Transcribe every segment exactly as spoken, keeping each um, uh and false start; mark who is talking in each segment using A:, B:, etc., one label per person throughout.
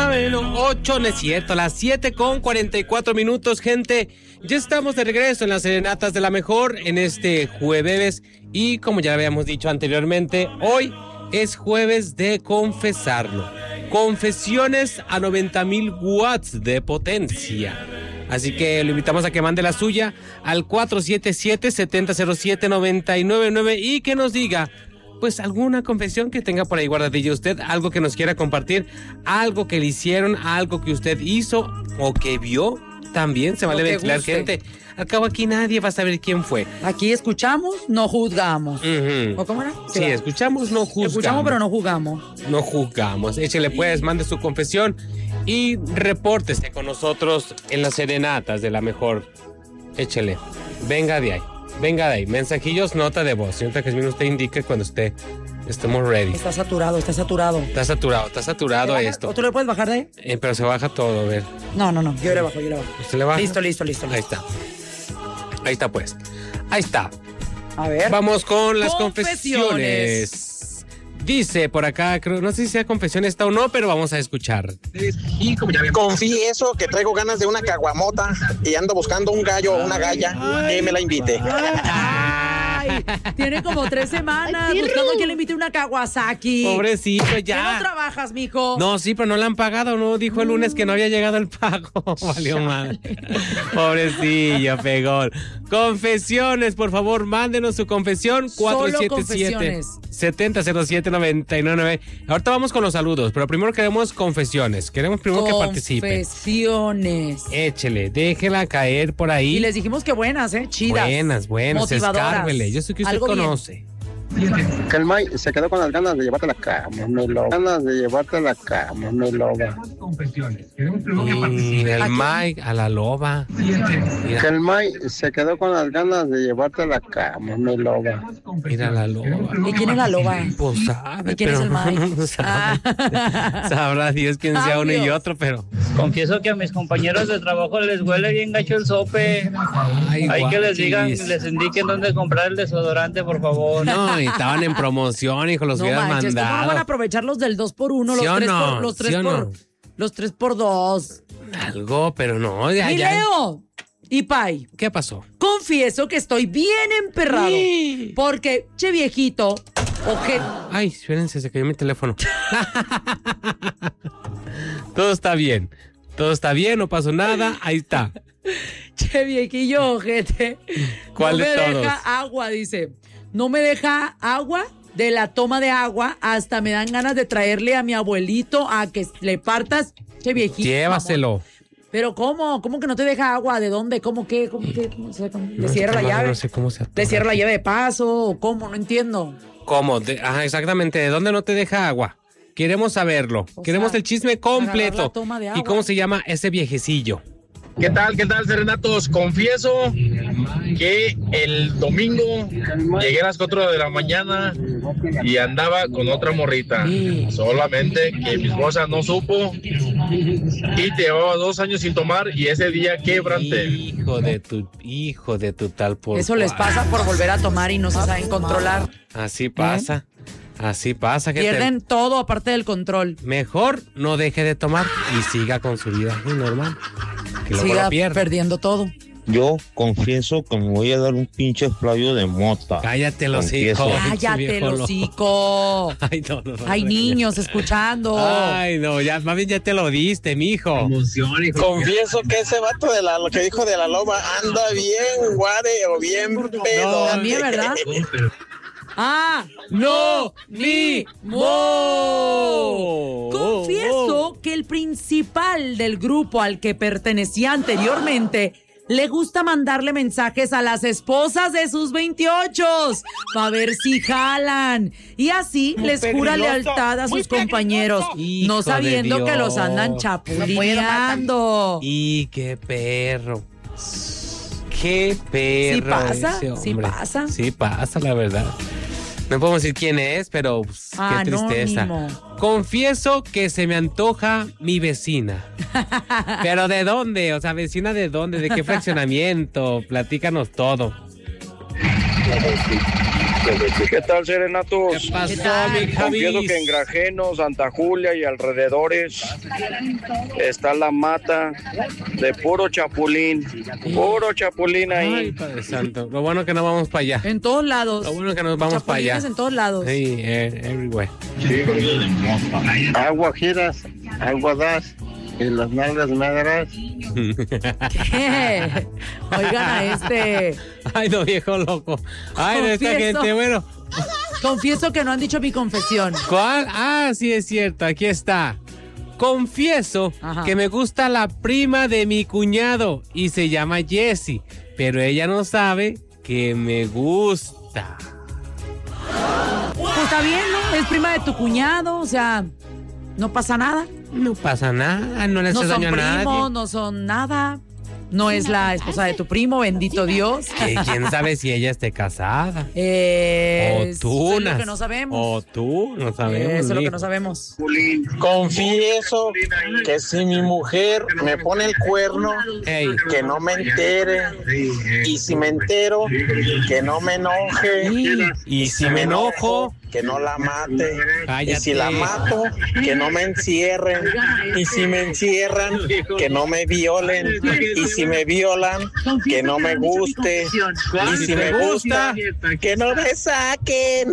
A: Bueno, ocho, no es cierto, las siete con cuarenta y cuatro minutos, gente. Ya estamos de regreso en las serenatas de la mejor en este jueves. Y como ya habíamos dicho anteriormente, hoy es jueves de confesarlo. Confesiones a noventa mil watts de potencia. Así que lo invitamos a que mande la suya al cuatro siete siete, siete cero cero siete, nueve nueve nueve y que nos diga, pues, alguna confesión que tenga por ahí guardadilla usted, algo que nos quiera compartir, algo que le hicieron, algo que usted hizo o que vio. También se vale ventilar, gente. Al cabo aquí nadie va a saber quién fue.
B: Aquí escuchamos, no juzgamos.
A: Uh-huh.
B: ¿O cómo era?
A: Sí, sí, escuchamos, no juzgamos.
B: Escuchamos, pero no juzgamos.
A: No juzgamos. Échele pues, mande su confesión y repórtese con nosotros en las serenatas de la mejor. Échele. Venga de ahí. Venga de ahí. Mensajillos, nota de voz. Señorita Jasmine, usted indique cuando esté, estemos ready.
B: Está saturado, está saturado.
A: Está saturado, está saturado esto.
B: ¿O tú le puedes bajar de ahí?
A: Eh, pero se baja todo, a ver.
B: No, no, no. Yo le bajo, yo le bajo.
A: ¿Usted le baja?
B: Listo, listo, listo. listo.
A: Ahí está. Ahí está, pues. Ahí está.
B: A ver.
A: Vamos con las
B: confesiones.
A: confesiones. Dice por acá, creo, no sé si sea confesión esta o no, pero vamos a escuchar.
C: Confieso que traigo ganas de una caguamota y ando buscando un gallo o una galla que me la invite.
B: Ay, tiene como tres semanas Ay, buscando que le invite una Kawasaki.
A: Pobrecito, ya.
B: ¿Qué no trabajas, mijo?
A: No, sí, pero no le han pagado, ¿no? Dijo el lunes que no había llegado el pago. Valió mal. Pobrecillo, pegón. Confesiones, por favor, mándenos su confesión. cuatro siete siete, siete cero siete, nueve nueve nueve. Ahorita vamos con los saludos, pero primero queremos confesiones. Queremos primero que participen.
B: Confesiones.
A: Échele, déjela caer por ahí.
B: Y les dijimos que buenas, ¿eh? Chidas.
A: Buenas, buenas.
B: Motivadoras.
A: Escárvele. Yo sé que usted
B: Algo
A: conoce.
B: Bien.
D: Que el May se quedó con las ganas de llevarte a la cama, me lo ganas de llevarte a la cama, me lo va.
A: Y el Mike a la loba.
D: Que el May se quedó con las ganas de llevarte a la cama, me lo va.
A: Mira la loba.
B: ¿Y quién es la loba?
A: Pues sabe,
B: ¿Y quién
A: pero
B: es el Mike?
A: No sabe. Ah. Sabrá Dios quién sea
B: Ay,
A: uno
B: Dios.
A: y otro, pero.
E: Confieso que a mis compañeros de trabajo les huele bien gacho el sope.
A: Ay,
E: Hay que les
A: guachis.
E: digan, les indiquen dónde comprar el desodorante, por favor.
A: No, y estaban en promoción, hijo, los
B: No
A: hubieras
B: manches, ¿cómo no
A: mandado.
B: van a aprovechar los del dos por uno?
A: ¿Sí
B: Los
A: o
B: tres
A: no?
B: por los tres
A: ¿Sí o
B: por
A: no?
B: los tres por dos.
A: Algo, pero no, ya,
B: ¡Mi
A: ya.
B: Leo! Y Pai,
A: ¿Qué pasó?
B: confieso que estoy bien emperrado.
A: Sí.
B: Porque, che viejito, oje...
A: Ay, espérense, se cayó mi teléfono. Todo está bien. Todo está bien, no pasó nada. Ahí está.
B: Che viejillo, ojete.
A: ¿Cuál
B: no
A: de
B: me
A: todos?
B: deja agua, dice. No me deja agua de la toma de agua. Hasta me dan ganas de traerle a mi abuelito a que le partas. Che viejito.
A: Llévaselo.
B: mamón. Pero ¿cómo? ¿Cómo que no te deja agua? ¿De dónde? ¿Cómo qué? ¿Cómo qué? ¿Cómo se, cómo? ¿Le
A: No,
B: cierra la
A: no,
B: llave?
A: No sé cómo se atora.
B: ¿Le cierra la llave de paso? ¿O cómo? No entiendo.
A: ¿Cómo? De- ajá, exactamente. ¿De dónde no te deja agua? Queremos saberlo.
B: O
A: Queremos
B: sea,
A: el chisme
B: agarrar
A: completo.
B: la toma de
A: ¿Y
B: agua.
A: cómo se llama ese viejecillo?
F: ¿Qué tal? ¿Qué tal, serenatos? Confieso que el domingo llegué a las cuatro de la mañana y andaba con otra morrita. Solamente que mi esposa no supo y te llevaba dos años sin tomar y ese día quebranté.
A: Hijo de tu, hijo de tu tal por
B: Eso les
A: cual.
B: pasa por volver a tomar y no se saben controlar.
A: Así pasa. Así pasa. Que
B: Pierden todo aparte del control.
A: Mejor no deje de tomar y siga con su vida muy normal. Que luego
B: Siga
A: lo pierde.
B: perdiendo todo.
G: Yo confieso que me voy a dar un pinche esplayo de mota.
A: Cállate los
G: Confieso.
A: hijos.
B: Cállate, el hocico.
A: Ay, no, no, no,
B: Hay
A: no,
B: niños escuchando.
A: Ay, no, ya, más bien ya te lo diste, mijo.
C: Confieso que ese vato de la, lo que dijo de la loba anda bien guare o bien pedo.
B: También, ¿verdad? Ah,
A: no, ni mo.
B: confieso que el principal del grupo al que pertenecía anteriormente le gusta mandarle mensajes a las esposas de sus veintiocho para ver si jalan. Y así
C: Muy
B: les jura
C: peligroso,
B: lealtad a
C: muy
B: sus compañeros,
A: Hijo
B: no
A: de
B: sabiendo que los
A: Dios.
B: andan chapulineando.
A: Y qué perro. Qué perro.
B: Sí pasa,
A: ese
B: sí
A: hombre.
B: pasa.
A: Sí pasa, la verdad. No podemos decir quién es, pero pues, qué tristeza.
B: Anónimo.
A: Confieso que se me antoja mi vecina. ¿Pero de dónde? O sea, ¿vecina de dónde? ¿De qué fraccionamiento? Platícanos todo.
H: ¿Qué tal, serenatos?
A: ¿Qué pasó,
B: ¿Qué tal?
A: mi Javis?
H: Confieso que en Grajeno, Santa Julia y alrededores está la mata de puro chapulín. Puro chapulín
A: Ay,
H: ahí.
A: Padre Santo. Lo bueno que no vamos para allá.
B: En todos lados.
A: Lo bueno que nos vamos para allá.
B: Chapulines en todos lados.
A: Sí, eh, everywhere.
D: Agua giras, agua das y las nalgas negras.
B: ¿Qué? Oigan a este.
A: Ay, no, viejo loco. Ay, de esta
B: Confieso.
A: gente, bueno.
B: Confieso que no han dicho mi confesión.
A: ¿Cuál? Ah, sí, es cierto, aquí está. Confieso
B: Ajá.
A: que me gusta la prima de mi cuñado y se llama Jessie, pero ella no sabe que me gusta.
B: Pues está bien, ¿no? Es prima de tu cuñado, o sea, no pasa nada.
A: No pasa nada, no le
B: No
A: hace
B: son
A: daño a nadie.
B: primos, no son nada. No es la esposa de tu primo, bendito Dios.
A: Que quién sabe si ella esté casada.
B: Eh,
A: o tú,
B: eso es lo
A: Nas-
B: que no sabemos.
A: O tú, no sabemos.
B: Eso es lo que
A: mijo.
B: no sabemos.
C: Confieso que si mi mujer me pone el cuerno,
A: Ey,
C: que no me entere. Y si me entero, que no me enoje.
A: y si me enojo,
C: que no la mate.
A: Cállate.
C: Y si la mato, que no me encierren. Y si me encierran, que no me violen. Y si me violan, que no me guste. Y si me gusta, que no me saquen.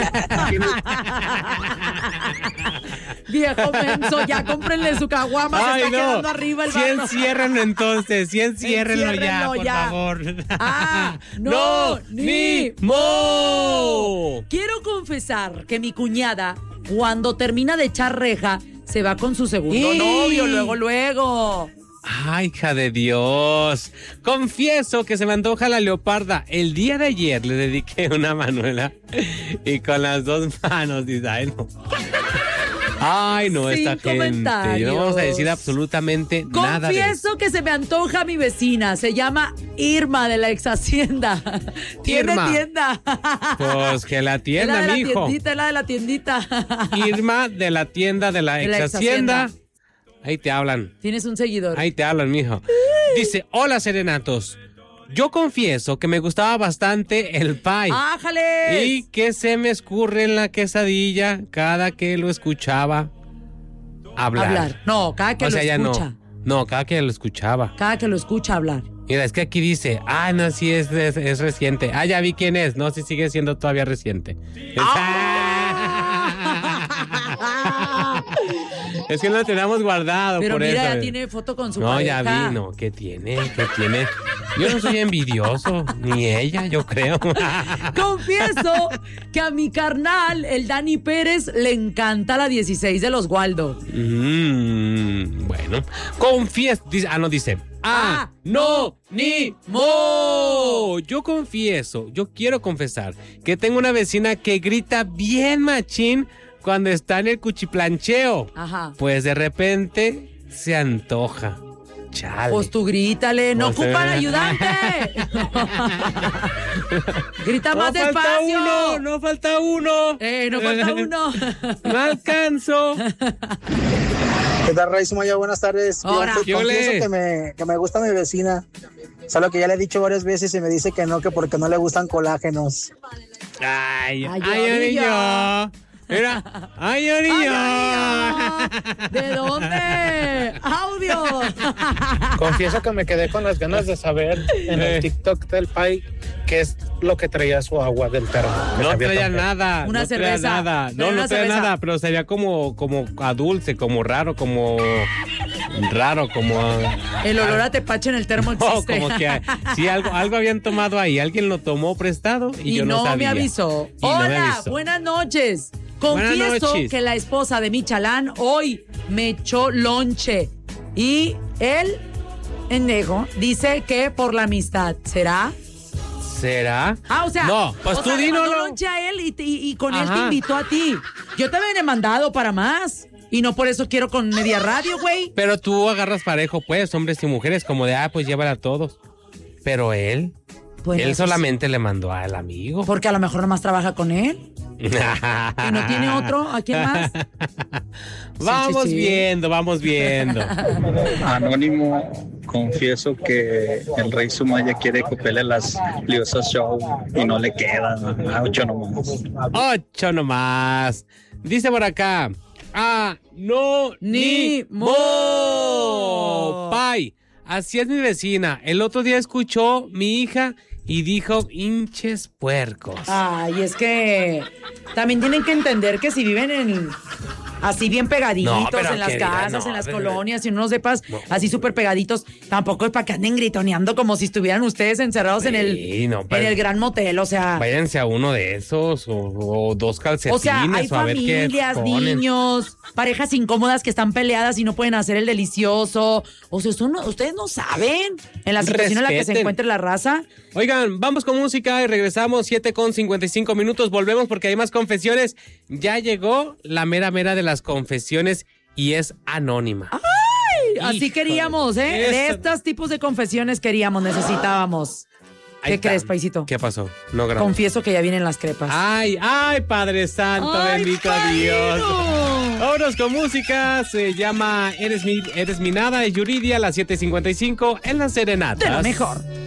B: Viejo menso, ya cómprenle su caguama, se
A: ay
B: está
A: no,
B: quedando arriba el
A: sí
B: vato.
A: enciérrenlo entonces, sí enciérrenlo ya,
B: Enciérrenlo
A: por
B: ya.
A: favor.
B: Ah, no, ni
A: mo.
B: Quiero confesar que mi cuñada, cuando termina de echar reja, se va con su segundo
A: ¡Ey!
B: novio, luego, luego.
A: Ay, hija de Dios. Confieso que se me antoja la leoparda. El día de ayer le dediqué una Manuela y con las dos manos dice, ay no. Ay, no,
B: Sin
A: esta gente.
B: comentarios.
A: No vamos a decir absolutamente nada de eso.
B: Confieso que se me antoja mi vecina. Se llama Irma de la ex hacienda. Tiene
A: Irma.
B: tienda.
A: Pues que la
B: Es la
A: tienda,
B: de la
A: mijo.
B: tiendita, es la de la tiendita.
A: Irma de la tienda de la
B: De la
A: ex hacienda.
B: exhacienda.
A: Ahí te hablan.
B: Tienes un seguidor.
A: Ahí te hablan, mijo. Dice, hola, serenatos. Yo confieso que me gustaba bastante el pie.
B: ¡Ájale!
A: Y que se me escurre en la quesadilla cada que lo escuchaba hablar.
B: Hablar. No, cada que
A: o
B: lo
A: sea, ya
B: escucha.
A: no. No, cada que lo escuchaba.
B: Cada que lo escucha hablar.
A: Mira, es que aquí dice, ah, no, sí, es, es, es reciente. Ah, ya vi quién es. No, sí sigue siendo todavía reciente. Es que lo tenemos guardado
B: Pero
A: por
B: mira,
A: eso.
B: ya tiene foto con su
A: No,
B: pareja.
A: ya vi, no, ¿qué tiene? ¿Qué tiene? Yo no soy envidioso, ni ella, yo creo.
B: Confieso que a mi carnal, el Dani Pérez, le encanta la dieciséis de los Waldo.
A: Mm, bueno, confieso, dice, ah, no, dice, ah, no, ni mo. Yo confieso, yo quiero confesar que tengo una vecina que grita bien machín cuando está en el cuchiplancheo.
B: Ajá.
A: Pues de repente se antoja. Chale.
B: Pues tú grítale, no
A: Pues,
B: ocupan
A: eh.
B: ayudante. Grita más
A: no falta
B: despacio.
A: uno, no falta uno.
B: Eh, no falta uno.
A: No alcanzo.
I: ¿Qué tal, Rey Sumaya? Buenas tardes.
B: Hola.
I: Fíjate,
A: ¿Qué ole?
I: confieso que me, que me gusta mi vecina. Solo que ya le he dicho varias veces y me dice que no, que porque no le gustan colágenos.
A: Ay,
B: Ay,
A: ay,
B: Orillo.
A: Orillo. Mira, ay, Orillo.
B: Ay, ¿de dónde? ¡Audio!
J: Confieso que me quedé con las ganas de saber en
A: Eh.
J: el TikTok del Pai qué es lo que traía su agua del termo. que
A: No
J: sabía
A: traía
J: tan feo.
A: nada.
B: Una
A: no traía
B: cerveza.
A: nada.
B: Traía
A: No, no
B: una
A: traía
B: cerveza.
A: nada, pero sería como, como a dulce, como raro, como raro, como.
B: El olor a tepache en el termo
A: No,
B: existe.
A: como que sí, algo, algo habían tomado ahí. Alguien lo tomó prestado y,
B: Y
A: yo no,
B: no me
A: sabía.
B: avisó.
A: Y no me
B: Hola,
A: avisó.
B: buenas noches.
A: Buenas
B: Confieso
A: noches.
B: que la esposa de mi chalán hoy me echó lonche. Y él, en nego, dice que por la amistad. ¿Será?
A: ¿Será?
B: Ah, o sea,
A: No, pues
B: o
A: tú
B: sea, le
A: dínoslo.
B: mandó lonche a él y, y- y con él te
A: Ajá.
B: invitó a ti. Yo también he mandado para más. Y no por eso quiero con media radio, güey.
A: Pero tú agarras parejo, pues, hombres y mujeres, como de, ah, pues llévala a todos. Pero él,
B: Bueno,
A: él
B: eso
A: solamente le mandó al amigo.
B: sí, porque a lo mejor nomás trabaja con él. ¿Y no tiene otro? ¿A quién más?
A: Vamos
B: Sí, sí, sí.
A: viendo, vamos viendo.
K: Anónimo, confieso que el Rey Sumaya quiere copiarle las Liosas Show y no le queda. A ocho nomás.
A: Ocho nomás. Dice por acá. Ah, no,
B: Ni
A: ni mo. Pai, así es mi vecina. El otro día escuchó mi hija y dijo, hinches puercos.
B: Ay, es que también tienen que entender que si viven en así bien pegaditos
A: No, pero
B: en las
A: querida,
B: casas,
A: no,
B: en las
A: pero-
B: colonias, y no sepas,
A: No.
B: así súper pegaditos, tampoco es para que anden gritoneando como si estuvieran ustedes encerrados en el
A: Sí, no,
B: en
A: pero-
B: el gran motel, o sea,
A: Váyanse a uno de esos o, o dos calcetines.
B: o sea, hay
A: o a ver qué
B: familias,
A: ponen.
B: niños, parejas incómodas que están peleadas y no pueden hacer el delicioso. O sea, eso no- ustedes no saben en la situación en la que se
A: Respeten.
B: encuentra la raza.
A: Oigan, vamos con música y regresamos siete con cincuenta y cinco minutos. Volvemos porque hay más confesiones. Ya llegó la mera mera de las confesiones y es anónima.
B: Así
A: Híjole,
B: queríamos, ¿eh? De
A: eso-
B: estos tipos de confesiones queríamos, necesitábamos.
A: Ahí
B: ¿Qué
A: está.
B: crees, paisito?
A: ¿Qué pasó? No grabó.
B: Confieso que ya vienen las crepas.
A: Ay, ay, Padre Santo,
B: ¡Ay,
A: bendito
B: padrino!
A: Dios. Vámonos con música. Se llama Eres mi, Eres mi nada, es Yuridia, a las siete cincuenta y cinco en las serenatas.
B: De lo mejor.